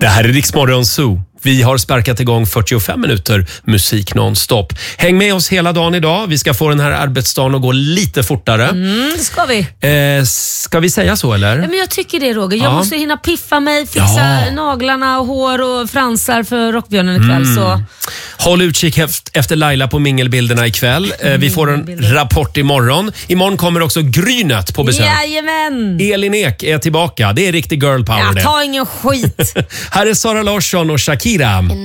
Det här är Rix Morgon Zoo. Vi har sparkat igång 45 minuter musik nonstop. Häng med oss hela dagen idag. Vi ska få den här arbetsdagen att gå lite fortare. Det ska vi. Ska vi säga så eller? Ja, men jag tycker det, Roger. Jag måste hinna piffa mig, fixa naglarna och hår och fransar för Rockbjörnen ikväll. Så. Håll utkik efter Laila på mingelbilderna ikväll. Vi får en rapport imorgon. Imorgon kommer också Grynet på besök. Jajamän! Elin Ek är tillbaka. Det är riktig girl power. Jag tar ingen skit. Här är Sara Larsson och Shakira.